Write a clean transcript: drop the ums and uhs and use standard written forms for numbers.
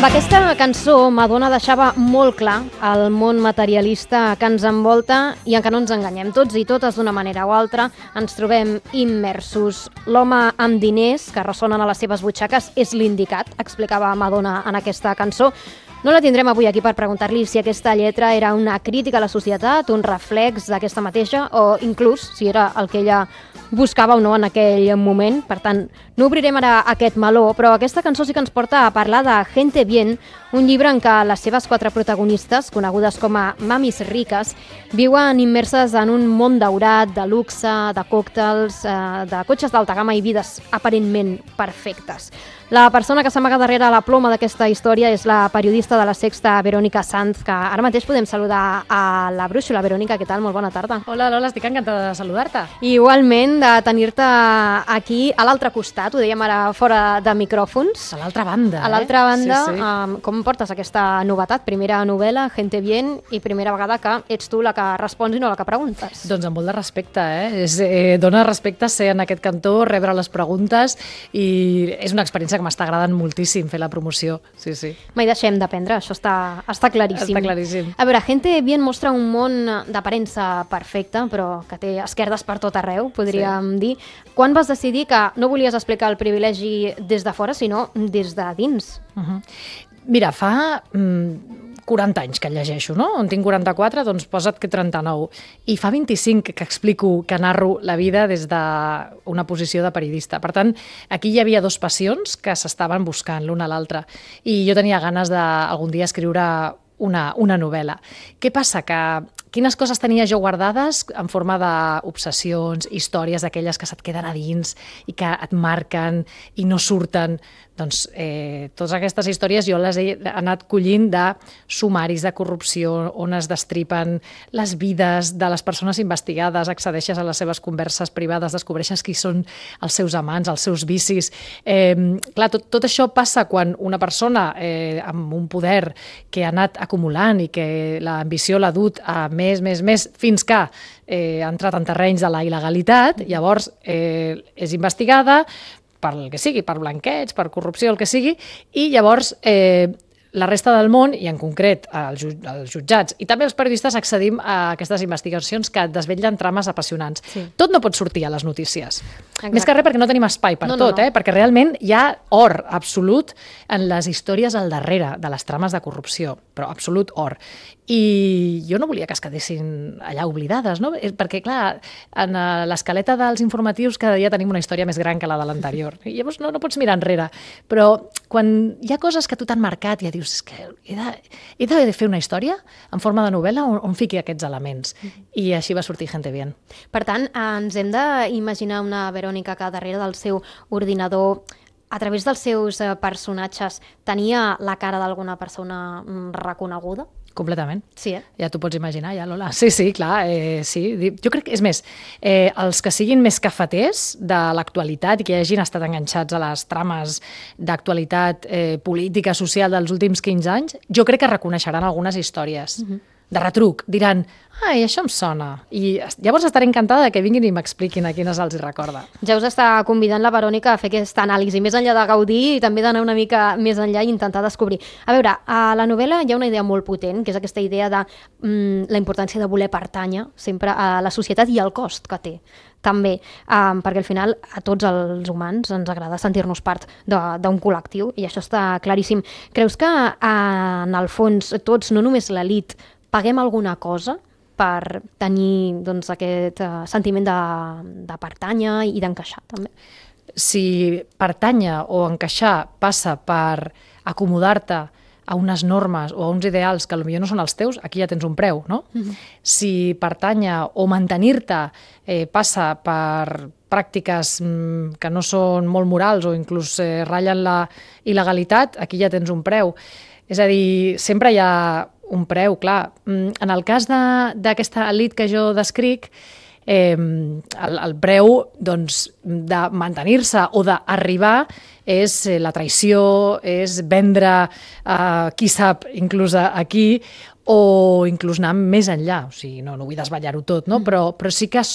Amb aquesta cançó, Madonna deixava molt clar el món materialista que ens envolta i en què no ens enganyem. Tots i totes, d'una manera o altra, ens trobem immersos. L'home amb diners que ressonen a les seves butxaques és l'indicat, explicava Madonna en aquesta cançó. No la tindrem avui aquí per preguntar-li si aquesta lletra era una crítica a la societat, un reflex d'aquesta mateixa, o inclús si era el que ella buscava o no en aquell moment. Per tant, no obrirem ara aquest meló, però aquesta cançó sí que ens porta a parlar de Gente Bien, un llibre en què les seves 4 protagonistes, conegudes com a mamis riques, viuen immerses en un món daurat, de luxe, de còctels, de cotxes d'alta gamma i vides aparentment perfectes. La persona que s'amaga darrere la ploma d'aquesta història és la periodista de La Sexta, Verónica Sanz, que ara mateix podem saludar a la brúixola. Verónica, què tal? Molt bona tarda. Hola, Lola, estic encantada de saludar-te. I igualment de tenir-te aquí a l'altre costat, ho dèiem ara fora de micròfons. A l'altra banda, A l'altra banda, Sí. Com portes aquesta novetat? Primera novel·la, Gente Bien, i primera vegada que ets tu la que respons i no la que preguntes. Doncs amb molt de respecte, dona respecte ser en aquest cantó, rebre les preguntes, i és una experiència que m'està agradant moltíssim fer la promoció, sí. Mai deixem d'aprendre, això està claríssim. Està claríssim. A veure, Gente Bien mostra un món d'aparença perfecta, però que té esquerdes per tot arreu, podríem dir. Quan vas decidir que no volies explicar el privilegi des de fora, sinó des de dins? Mira, fa 40 anys que el llegeixo, no? En tinc 44, doncs posa't que 39. I fa 25 que explico, que narro la vida des d'una posició de periodista. Per tant, aquí hi havia 2 passions que s'estaven buscant l'una a l'altra. I jo tenia ganes d'algun dia escriure una novel·la. Què passa? Que quines coses tenia jo guardades en forma d'obsessions, històries d'aquelles que se't queden a dins i que et marquen i no surten. Doncs totes aquestes històries jo les he anat collint de sumaris de corrupció on es destripen les vides de les persones investigades, accedeixes a les seves converses privades, descobreixes qui són els seus amants, els seus vicis. Clar, tot això passa quan una persona amb un poder que ha anat acumulant i que l'ambició l'ha dut a més, fins que ha entrat en terrenys de la il·legalitat, llavors és investigada per el que sigui, per blanqueig, per corrupció, el que sigui, i llavors la resta del món, i en concret els jutjats i també els periodistes, accedim a aquestes investigacions que desvetllen trames apassionants. Sí. Tot no pot sortir a les notícies. Exacte. Més que res perquè no tenim espai per tot, perquè realment hi ha or absolut en les històries al darrere de les trames de corrupció, però absolut or. I jo no volia que es quedessin allà oblidades, no? Perquè, clar, en l'escaleta dels informatius cada dia tenim una història més gran que la de l'anterior. I llavors no pots mirar enrere. Però quan hi ha coses que a tu t'han marcat i ja dius, és que he de fer una història en forma de novel·la on fiqui aquests elements. I així va sortir Gente Bien. Per tant, ens hem d'imaginar una Verònica que darrere del seu ordinador, a través dels seus personatges, tenia la cara d'alguna persona reconeguda? Completament. Sí, Ja t'ho pots imaginar, ja, Lola. Sí, clar, sí. Jo crec que, és més, els que siguin més cafeters de l'actualitat i que hagin estat enganxats a les trames d'actualitat política, social dels últims 15 anys, jo crec que reconeixeran algunes històries. De retruc, diran, ai, això em sona. I llavors estaré encantada que vinguin i m'expliquin a quines els hi recorda. Ja us està convidant la Verònica a fer aquesta anàlisi, més enllà de gaudir i també d'anar una mica més enllà i intentar descobrir. A veure, a la novel·la hi ha una idea molt potent, que és aquesta idea de la importància de voler pertànyer sempre a la societat i el cost que té. També, perquè al final a tots els humans ens agrada sentir-nos part d'un col·lectiu i això està claríssim. Creus que en el fons tots, no només l'elit, paguem alguna cosa per tenir aquest sentiment de pertànyer i d'encaixar, també? Si pertànyer o encaixar passa per acomodar-te a unes normes o a uns ideals que potser no són els teus, aquí ja tens un preu, no? Si pertànyer o mantenir-te passa per pràctiques que no són molt morals o inclús ratllen la il·legalitat, aquí ja tens un preu. És a dir, sempre hi ha un preu, clar. En el cas d'aquesta elit que jo descric, el preu de mantenir-se o d'arribar és la traïció, és vendre qui sap, inclús aquí, o inclús anar més enllà. O sigui, no vull desvetllar-ho tot, no? Però sí que